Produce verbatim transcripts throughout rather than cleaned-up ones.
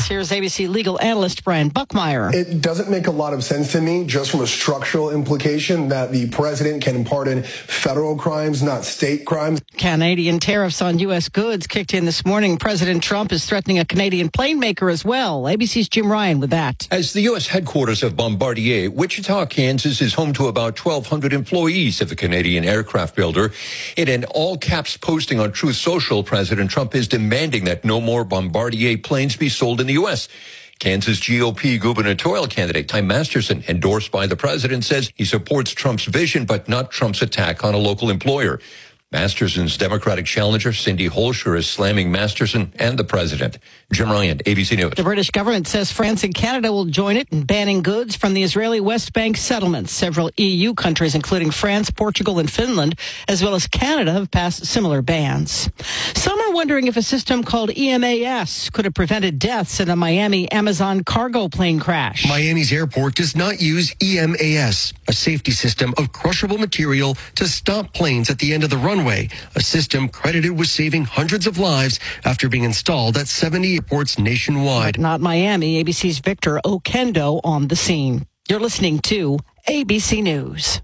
Here's A B C legal analyst Brian Buckmeyer. It doesn't make a lot of sense to me, just from a structural implication that the president can pardon federal crimes, not state crimes. Canadian tariffs on U S goods kicked in this morning. President Trump is threatening a Canadian plane maker as well. A B C's Jim Ryan with that. As the U S headquarters of Bombardier, Wichita, Kansas is home to about twelve hundred employees of the Canadian aircraft builder. In an all-caps posting on Truth Social, President Trump is demanding that no more Bombardier planes be sold in the U S. Kansas G O P gubernatorial candidate Ty Masterson, endorsed by the president, says he supports Trump's vision, but not Trump's attack on a local employer. Masterson's Democratic challenger, Cindy Holscher, is slamming Masterson and the president. Jim Ryan, A B C News. The British government says France and Canada will join it in banning goods from the Israeli West Bank settlements. Several E U countries, including France, Portugal, and Finland, as well as Canada, have passed similar bans. Some are wondering if a system called E M A S could have prevented deaths in a Miami Amazon cargo plane crash. Miami's airport does not use E M A S, a safety system of crushable material to stop planes at the end of the runway. A system credited with saving hundreds of lives after being installed at seventy airports nationwide. But not Miami. A B C's Victor Okendo on the scene. You're listening to A B C News.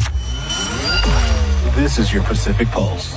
This is your Pacific Pulse.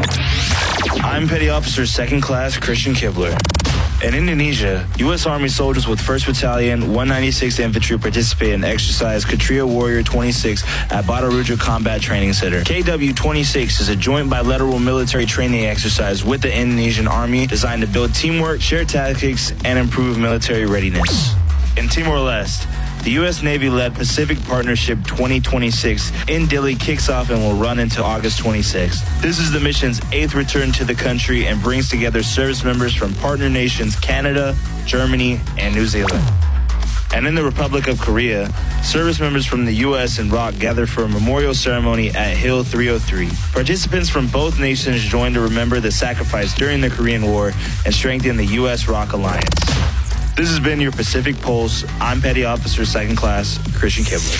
I'm Petty Officer Second Class Christian Kibler. In Indonesia, U S Army soldiers with first Battalion, one ninety-sixth Infantry participate in exercise Katria Warrior twenty-six at Bataruja Combat Training Center. K W twenty-six is a joint bilateral military training exercise with the Indonesian Army designed to build teamwork, share tactics, and improve military readiness. In Timor-Leste, the U S Navy-led Pacific Partnership twenty twenty-six in Dili kicks off and will run into August twenty-sixth. This is the mission's eighth return to the country and brings together service members from partner nations Canada, Germany, and New Zealand. And in the Republic of Korea, service members from the U S and R O C gather for a memorial ceremony at Hill three oh three. Participants from both nations join to remember the sacrifice during the Korean War and strengthen the U S R O C alliance. This has been your Pacific Pulse. I'm Petty Officer Second Class Christian Kibler.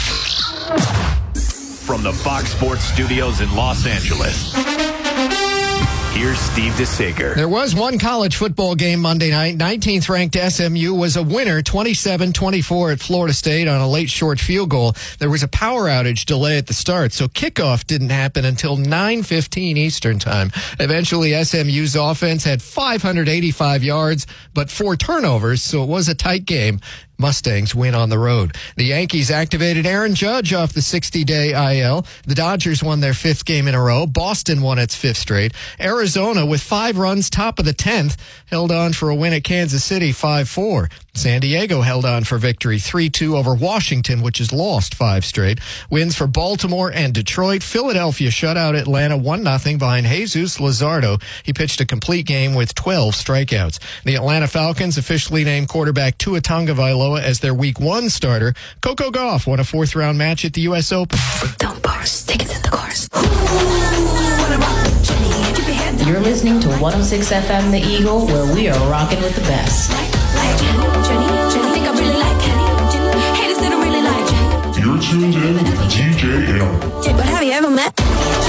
From the Fox Sports Studios in Los Angeles, here's Steve DeSager. There was one college football game Monday night. nineteenth ranked S M U was a winner, twenty-seven twenty-four at Florida State on a late short field goal. There was a power outage delay at the start, so kickoff didn't happen until nine fifteen Eastern time. Eventually, S M U's offense had five hundred eighty-five yards, but four turnovers, so it was a tight game. Mustangs win on the road. The Yankees activated Aaron Judge off the sixty-day I L. The Dodgers won their fifth game in a row. Boston won its fifth straight. Arizona, with five runs, top of the tenth, held on for a win at Kansas City, five four. San Diego held on for victory, three two over Washington, which has lost five straight. Wins for Baltimore and Detroit. Philadelphia shut out Atlanta one nothing behind Jesus Luzardo. He pitched a complete game with twelve strikeouts. The Atlanta Falcons officially named quarterback Tua Tagovailoa as their week one starter. Coco Gauff won a fourth round match at the U S Open. Don't bars, take it to the cars. You're listening to one oh six F M The Eagle, where we are rocking with the best. You're tuned in to D J L. But have you ever met?